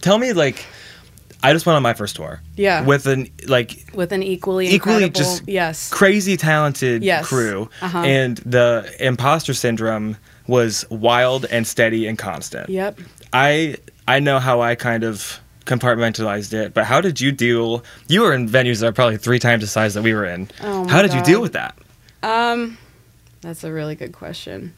tell me, like, I just went on my first tour. Yeah. With an equally incredible, just yes, crazy talented crew. And the Imposter Syndrome was wild and steady and constant. Yep. I know how I kind of compartmentalized it, but how did you deal? You were in venues that are probably 3 times the size that we were in. Oh my How did God. you deal with that? That's a really good question.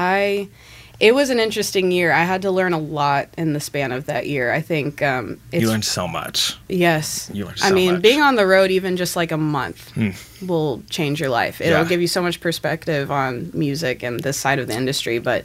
It was an interesting year. I had to learn a lot in the span of that year. I think You learned so much. Yes. You learned so much. Being on the road even just like a month will change your life. It'll Yeah. give you so much perspective on music and this side of the industry. But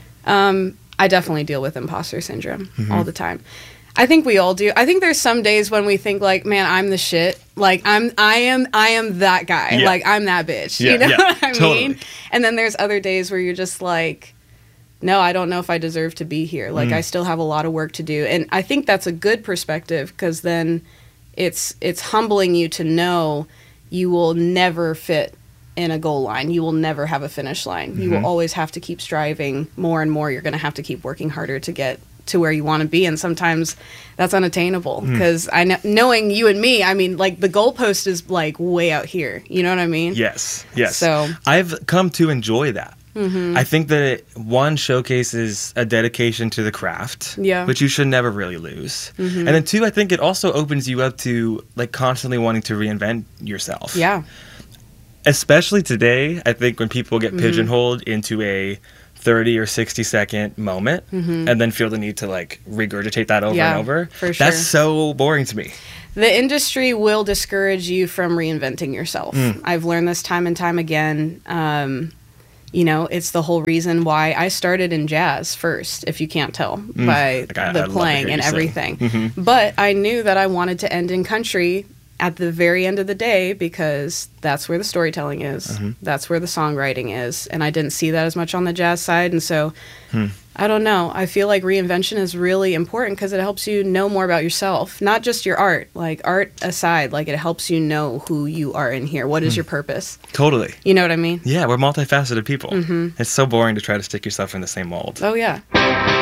I definitely deal with imposter syndrome all the time. I think we all do. I think there's some days when we think like, man, I'm the shit. Like I am that guy. Yeah. Like I'm that bitch. Yeah, You know yeah, what I totally. mean? And then there's other days where you're just like, no, I don't know if I deserve to be here. Like I still have a lot of work to do. And I think that's a good perspective because then it's humbling you to know you will never fit in a goal line. You will never have a finish line. You will always have to keep striving more and more. You're going to have to keep working harder to get to where you want to be. And sometimes that's unattainable because knowing you and me, I mean, like the goalpost is like way out here. You know what I mean? Yes. So I've come to enjoy that. I think that one showcases a dedication to the craft, which you should never really lose. And then 2, I think it also opens you up to like constantly wanting to reinvent yourself. Yeah. Especially today, I think when people get pigeonholed into a 30 or 60 second moment and then feel the need to like regurgitate that over and over. For sure. That's so boring to me. The industry will discourage you from reinventing yourself. I've learned this time and time again. You know, it's the whole reason why I started in jazz first, if you can't tell, by the playing and everything. But I knew that I wanted to end in country at the very end of the day because that's where the storytelling is. That's where the songwriting is. And I didn't see that as much on the jazz side. And so, I don't know. I feel like reinvention is really important because it helps you know more about yourself, not just your art. Like art aside, like it helps you know who you are in here. What is your purpose? Totally. You know what I mean? Yeah, we're multifaceted people. It's so boring to try to stick yourself in the same mold. Oh, yeah.